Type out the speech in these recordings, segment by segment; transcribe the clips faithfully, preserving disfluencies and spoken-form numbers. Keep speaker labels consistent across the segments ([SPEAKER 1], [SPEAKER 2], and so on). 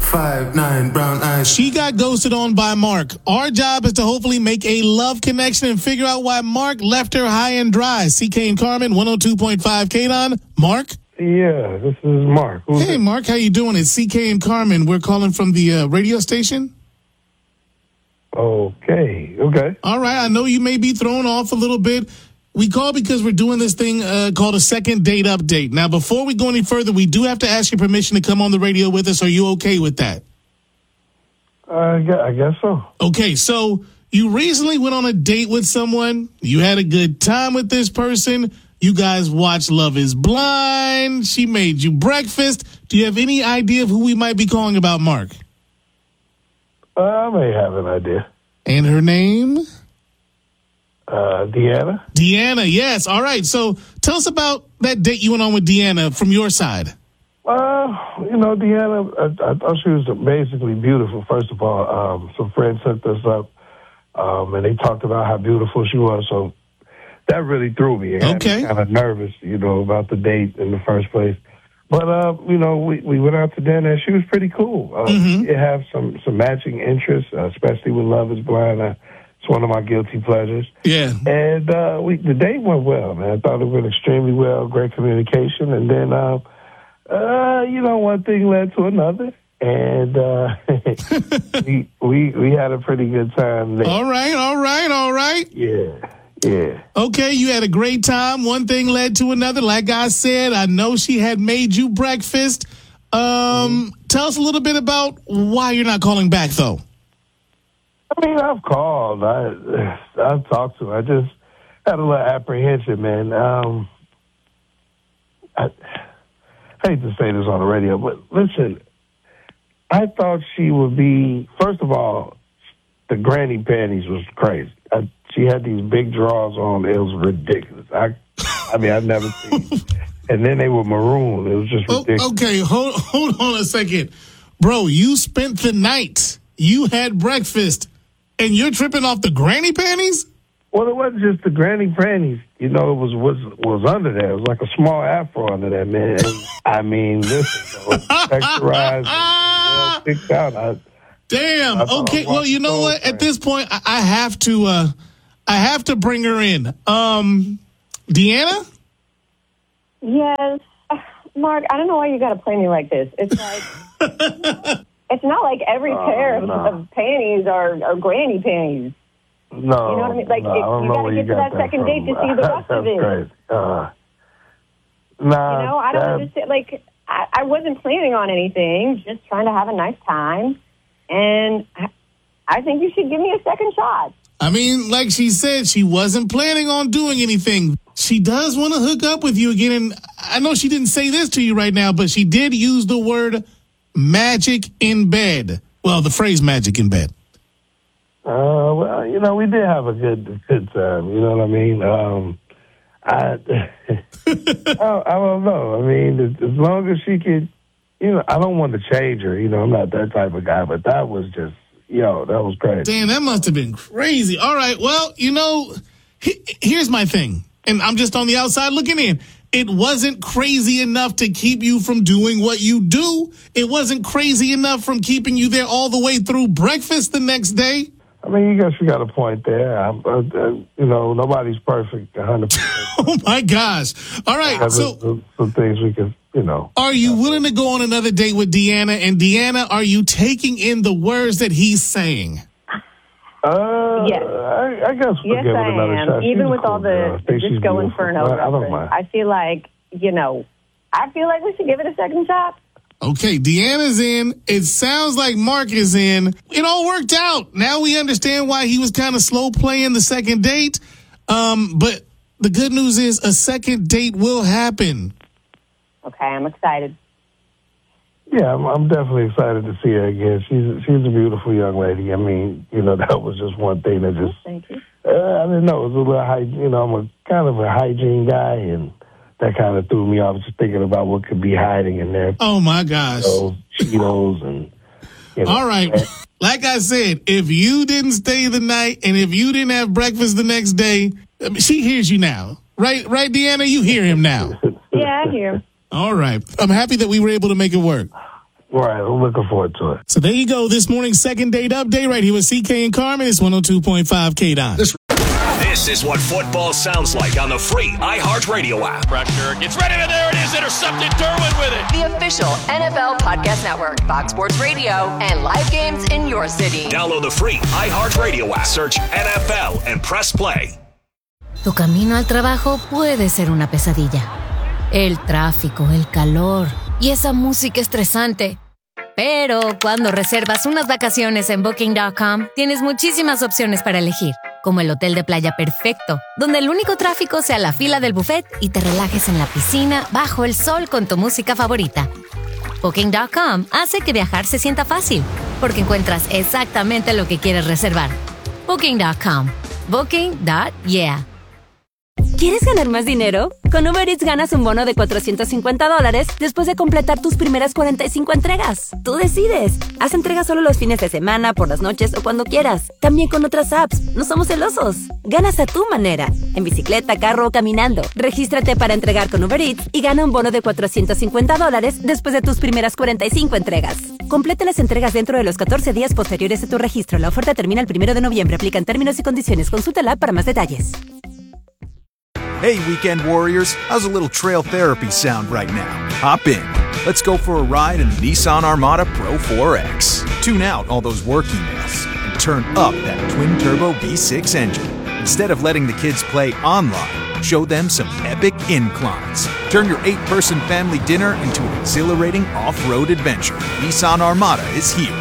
[SPEAKER 1] Five, nine, brown eyes.
[SPEAKER 2] She got ghosted on by Mark. Our job is to hopefully make a love connection and figure out why Mark left her high and dry. C K and Carmen, one oh two point five K D O N. Mark?
[SPEAKER 3] Yeah, this is Mark. Who's
[SPEAKER 2] hey,
[SPEAKER 3] it?
[SPEAKER 2] Mark, how you doing? It's C K and Carmen. We're calling from the uh, radio station.
[SPEAKER 3] Okay, okay.
[SPEAKER 2] All right, I know you may be thrown off a little bit. We call because we're doing this thing uh, called a second date update. Now, before we go any further, we do have to ask your permission to come on the radio with us. Are you okay with that?
[SPEAKER 3] Uh, yeah, I guess so.
[SPEAKER 2] Okay, so you recently went on a date with someone. You had a good time with this person. You guys watched Love is Blind. She made you breakfast. Do you have any idea of who we might be calling about, Mark?
[SPEAKER 3] Uh, I may have an idea.
[SPEAKER 2] And her name?
[SPEAKER 3] Uh, Deanna?
[SPEAKER 2] Deanna, yes. All right. So tell us about that date you went on with Deanna from your side.
[SPEAKER 3] Uh, you know, Deanna, I, I thought she was basically beautiful, first of all. Um, some friends set us up, um, and they talked about how beautiful she was. So that really threw me. I
[SPEAKER 2] Okay.
[SPEAKER 3] was kind of nervous, you know, about the date in the first place. But, uh, you know, we, we went out to dinner. She was pretty cool. Uh,
[SPEAKER 2] Mm-hmm.
[SPEAKER 3] It have some, some matching interests, uh, especially with Love is Blind. Uh, it's one of my guilty pleasures.
[SPEAKER 2] Yeah.
[SPEAKER 3] And uh, we the date went well, man. I thought it went extremely well, great communication. And then, uh, uh, you know, one thing led to another. And uh, we, we we had a pretty good time there.
[SPEAKER 2] All right. All right. All right.
[SPEAKER 3] Yeah, yeah.
[SPEAKER 2] Okay. You had a great time. One thing led to another. Like I said, I know she had made you breakfast. Um, mm-hmm. Tell us a little bit about why you're not calling back, though.
[SPEAKER 3] I mean, I've called. I, I've talked to her. I just had a little apprehension, man. Um, I, I hate to say this on the radio, but listen, I thought she would be, first of all, the granny panties was crazy. I, she had these big drawers on. It was ridiculous. I, I mean, I've never seen. And then they were maroon. It was just ridiculous.
[SPEAKER 2] Oh, okay, hold, hold on a second. Bro, you spent the night. You had breakfast. And you're tripping off the granny panties?
[SPEAKER 3] Well, it wasn't just the granny panties. You know, it was was was under there. It was like a small afro under there, man. And, I mean, listen, it was texturized and well picked out. I,
[SPEAKER 2] Damn.
[SPEAKER 3] I
[SPEAKER 2] Okay. Well, you know what? At this point, I, I have to. Uh, I have to bring her in. Um, Deanna.
[SPEAKER 4] Yes, Mark. I don't know why you got to play me like this. It's like. It's not like every
[SPEAKER 3] Oh,
[SPEAKER 4] pair of,
[SPEAKER 3] no.
[SPEAKER 4] of panties are, are granny panties.
[SPEAKER 3] No,
[SPEAKER 4] You know what I mean? Like,
[SPEAKER 3] no,
[SPEAKER 4] it-
[SPEAKER 3] I don't
[SPEAKER 4] you
[SPEAKER 3] know
[SPEAKER 4] gotta
[SPEAKER 3] where
[SPEAKER 4] get to
[SPEAKER 3] got
[SPEAKER 4] that second
[SPEAKER 3] from.
[SPEAKER 4] date to see the rest of
[SPEAKER 3] That's
[SPEAKER 4] it.
[SPEAKER 3] crazy. Uh, nah,
[SPEAKER 4] You know, I don't
[SPEAKER 3] that-
[SPEAKER 4] understand. Like, I, I wasn't planning on anything, just trying to have a nice time. And I, I think you should give me a second shot.
[SPEAKER 2] I mean, like she said, she wasn't planning on doing anything. She does want to hook up with you again. And I know she didn't say this to you right now, but she did use the word magic in bed. Well, the phrase magic in bed.
[SPEAKER 3] Uh, well, you know, we did have a good good time. You know what I mean? Um, I, I, I don't know. I mean, as, as long as she could, you know, I don't want to change her. You know, I'm not that type of guy. But that was just, yo, that was crazy.
[SPEAKER 2] Damn, that must have been crazy. All right, well, you know, he, here's my thing, and I'm just on the outside looking in. It wasn't crazy enough to keep you from doing what you do. It wasn't crazy enough from keeping you there all the way through breakfast the next day.
[SPEAKER 3] I mean, you guess you got a point there. I'm, uh, uh, you know, nobody's perfect one hundred percent.
[SPEAKER 2] Oh, my gosh. All right,
[SPEAKER 3] There's
[SPEAKER 2] so
[SPEAKER 3] some, some things we can, you know.
[SPEAKER 2] are you willing to go on another date with Deanna? And Deanna, are you taking in the words that he's saying?
[SPEAKER 3] Uh,
[SPEAKER 4] Yes.
[SPEAKER 3] I, I guess we'll
[SPEAKER 4] Yes,
[SPEAKER 3] give it
[SPEAKER 4] I
[SPEAKER 3] another
[SPEAKER 4] am.
[SPEAKER 3] shot. She's
[SPEAKER 4] Even
[SPEAKER 3] a
[SPEAKER 4] with
[SPEAKER 3] cool
[SPEAKER 4] all
[SPEAKER 3] girl. I
[SPEAKER 4] the
[SPEAKER 3] think she's
[SPEAKER 4] disco
[SPEAKER 3] beautiful.
[SPEAKER 4] inferno
[SPEAKER 3] I, I don't
[SPEAKER 4] reference,
[SPEAKER 3] mind.
[SPEAKER 4] I feel like, you know, I feel like we should give it a second shot.
[SPEAKER 2] Okay, Deanna's in. It sounds like Mark is in. It all worked out. Now we understand why he was kind of slow playing the second date. Um, but the good news is a second date will happen.
[SPEAKER 4] Okay, I'm excited.
[SPEAKER 3] Yeah, I'm, I'm definitely excited to see her again. She's she's a beautiful young lady. I mean, you know, that was just one thing that just,
[SPEAKER 4] Thank you.
[SPEAKER 3] uh, I didn't know. It was a little, hy- you know, I'm a kind of a hygiene guy, and that kind of threw me off just thinking about what could be hiding in there.
[SPEAKER 2] Oh, my gosh.
[SPEAKER 3] Those Cheetos and, you know.
[SPEAKER 2] All right. Like I said, if you didn't stay the night and if you didn't have breakfast the next day, I mean, she hears you now. Right, right, Deanna? You hear him now.
[SPEAKER 4] Yeah, I hear.
[SPEAKER 2] All right. I'm happy that we were able to make it work.
[SPEAKER 3] All right, I'm looking forward to it.
[SPEAKER 2] So there you go. This morning's second date update right here with C K and Carmen. It's one oh two point five K D O N.
[SPEAKER 5] This, this is what football sounds like on the free iHeartRadio app.
[SPEAKER 6] Pressure gets ready, and there it is. Intercepted. Derwin with it.
[SPEAKER 7] The official N F L Podcast Network, Fox Sports Radio, and live games in your city.
[SPEAKER 5] Download the free iHeartRadio app. Search N F L and press play.
[SPEAKER 8] Tu camino al trabajo puede ser una pesadilla. El tráfico, el calor y esa música estresante. Pero cuando reservas unas vacaciones en Booking punto com, tienes muchísimas opciones para elegir, como el hotel de playa perfecto, donde el único tráfico sea la fila del buffet y te relajes en la piscina bajo el sol con tu música favorita. Booking punto com hace que viajar se sienta fácil, porque encuentras exactamente lo que quieres reservar. Booking punto com. Booking punto yeah.
[SPEAKER 9] ¿Quieres ganar más dinero? Con Uber Eats ganas un bono de cuatrocientos cincuenta dólares después de completar tus primeras cuarenta y cinco entregas. Tú decides. Haz entregas solo los fines de semana, por las noches o cuando quieras. También con otras apps. No somos celosos. Ganas a tu manera. En bicicleta, carro o caminando. Regístrate para entregar con Uber Eats y gana un bono de cuatrocientos cincuenta dólares después de tus primeras cuarenta y cinco entregas. Completa las entregas dentro de los catorce días posteriores a tu registro. La oferta termina el primero de noviembre. Aplican términos y condiciones. Consulta la app para más detalles.
[SPEAKER 10] Hey, weekend warriors, how's a little trail therapy sound right now? Hop in. Let's go for a ride in the Nissan Armada Pro four X. Tune out all those work emails and turn up that twin-turbo V six engine. Instead of letting the kids play online, show them some epic inclines. Turn your eight-person family dinner into an exhilarating off-road adventure. Nissan Armada is here.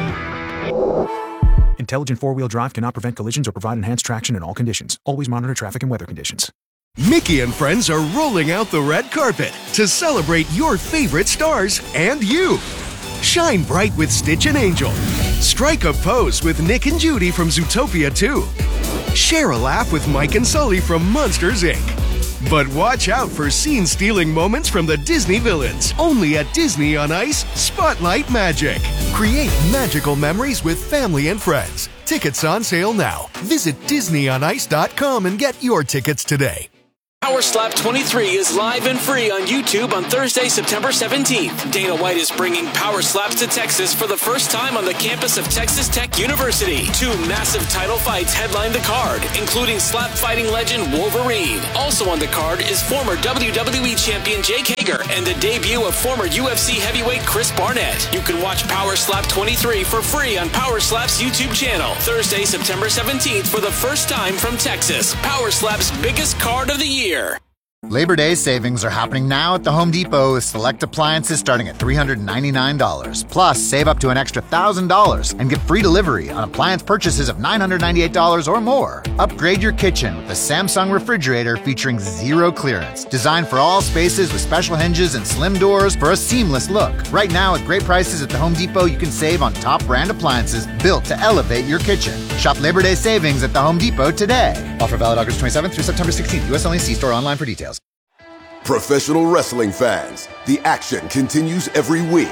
[SPEAKER 10] Intelligent four-wheel drive cannot prevent collisions or provide enhanced traction in all conditions. Always monitor traffic and weather conditions.
[SPEAKER 11] Mickey and friends are rolling out the red carpet to celebrate your favorite stars and you. Shine bright with Stitch and Angel. Strike a pose with Nick and Judy from Zootopia two. Share a laugh with Mike and Sully from Monsters, Incorporated. But watch out for scene-stealing moments from the Disney villains. Only at Disney on Ice Spotlight Magic. Create magical memories with family and friends. Tickets on sale now. Visit Disney on Ice dot com and get your tickets today.
[SPEAKER 6] Power Slap twenty-three is live and free on YouTube on Thursday, September seventeenth. Dana White is bringing Power Slaps to Texas for the first time on the campus of Texas Tech University. Two massive title fights headline the card, including slap fighting legend Wolverine. Also on the card is former W W E champion Jake Hager and the debut of former U F C heavyweight Chris Barnett. You can watch Power Slap twenty-three for free on Power Slap's YouTube channel. Thursday, September seventeenth for the first time from Texas. Power Slap's biggest card of the year.
[SPEAKER 12] Labor Day savings are happening now at the Home Depot with select appliances starting at three hundred ninety-nine dollars. Plus, save up to an extra one thousand dollars and get free delivery on appliance purchases of nine hundred ninety-eight dollars or more. Upgrade your kitchen with the Samsung refrigerator featuring zero clearance. Designed for all spaces with special hinges and slim doors for a seamless look. Right now, at great prices at the Home Depot, you can save on top brand appliances built to elevate your kitchen. Shop Labor Day savings at the Home Depot today. Offer valid August twenty-seventh through September sixteenth. U S only. See store online for details.
[SPEAKER 13] Professional wrestling fans, the action continues every week.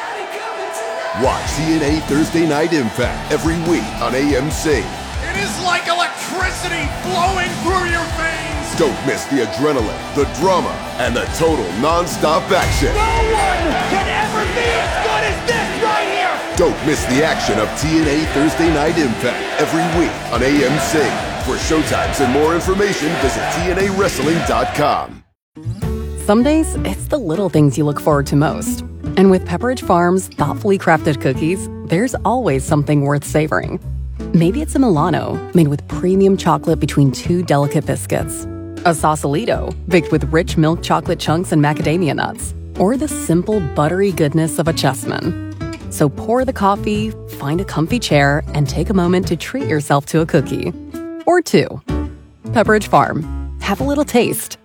[SPEAKER 13] Watch T N A Thursday Night Impact every week on A M C.
[SPEAKER 14] It is like electricity flowing through your veins.
[SPEAKER 13] Don't miss the adrenaline, the drama, and the total non-stop action.
[SPEAKER 14] No one can ever be as good as this right here.
[SPEAKER 13] Don't miss the action of T N A Thursday Night Impact every week on A M C. For showtimes and more information, visit T N A wrestling dot com.
[SPEAKER 15] Some days, it's the little things you look forward to most. And with Pepperidge Farm's thoughtfully crafted cookies, there's always something worth savoring. Maybe it's a Milano, made with premium chocolate between two delicate biscuits. A Sausalito, baked with rich milk chocolate chunks and macadamia nuts. Or the simple, buttery goodness of a Chessman. So pour the coffee, find a comfy chair, and take a moment to treat yourself to a cookie. Or two. Pepperidge Farm. Have a little taste.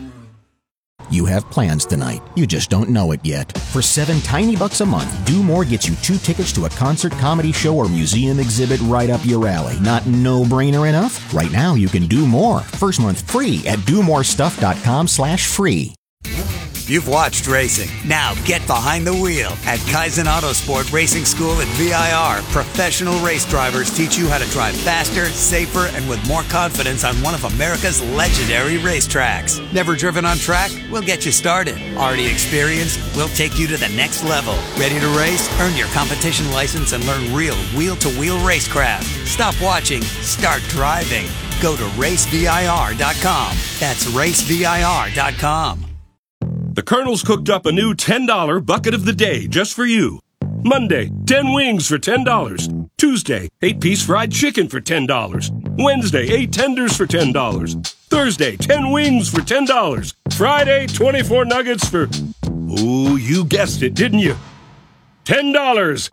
[SPEAKER 16] You have plans tonight. You just don't know it yet. For seven tiny bucks a month, Do More gets you two tickets to a concert, comedy show, or museum exhibit right up your alley. Not no-brainer enough? Right now, you can do more. First month free at do more stuff dot com slash free.
[SPEAKER 17] You've watched racing. Now get behind the wheel. At Kaizen Autosport Racing School at V I R, professional race drivers teach you how to drive faster, safer, and with more confidence on one of America's legendary racetracks. Never driven on track? We'll get you started. Already experienced? We'll take you to the next level. Ready to race? Earn your competition license and learn real wheel-to-wheel racecraft. Stop watching. Start driving. Go to race V I R dot com. That's race V I R dot com.
[SPEAKER 18] The Colonel's cooked up a new ten dollar bucket of the day just for you. Monday, ten wings for ten dollars. Tuesday, eight piece fried chicken for ten dollars. Wednesday, eight tenders for ten dollars. Thursday, ten wings for ten dollars. Friday, twenty-four nuggets for... Ooh, you guessed it, didn't you? ten dollars.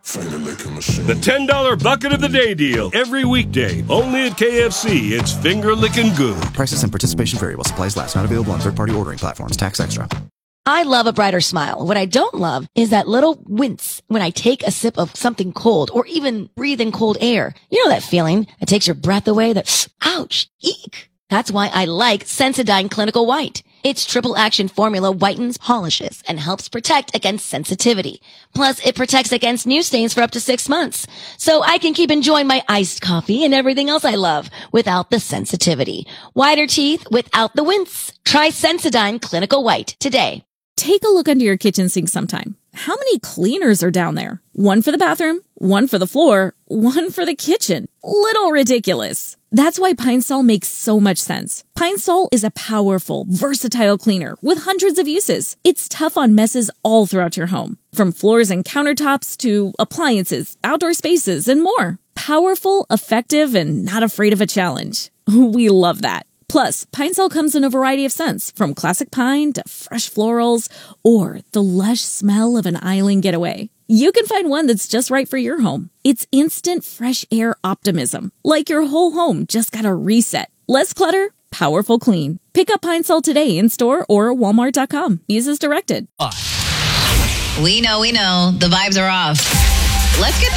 [SPEAKER 18] The ten dollar bucket of the day deal. Every weekday. Only at K F C. It's finger licking good.
[SPEAKER 19] Prices and participation vary while supplies last. Not available on third-party ordering platforms. Tax extra.
[SPEAKER 20] I love a brighter smile. What I don't love is that little wince when I take a sip of something cold or even breathe in cold air. You know that feeling that takes your breath away? That, ouch, eek. That's why I like Sensodyne Clinical White. Its triple action formula whitens, polishes, and helps protect against sensitivity. Plus, it protects against new stains for up to six months. So I can keep enjoying my iced coffee and everything else I love without the sensitivity. Whiter teeth without the wince. Try Sensodyne Clinical White today.
[SPEAKER 21] Take a look under your kitchen sink sometime. How many cleaners are down there? One for the bathroom, one for the floor, one for the kitchen. Little ridiculous. That's why Pine Sol makes so much sense. Pine Sol is a powerful, versatile cleaner with hundreds of uses. It's tough on messes all throughout your home, from floors and countertops to appliances, outdoor spaces, and more. Powerful, effective, and not afraid of a challenge. We love that. Plus, Pine Sol comes in a variety of scents, from classic pine to fresh florals or the lush smell of an island getaway. You can find one that's just right for your home. It's instant fresh air optimism, like your whole home just got a reset. Less clutter, powerful clean. Pick up Pine Sol today in store or walmart dot com. Use as directed.
[SPEAKER 22] We know, we know, the vibes are off. Let's get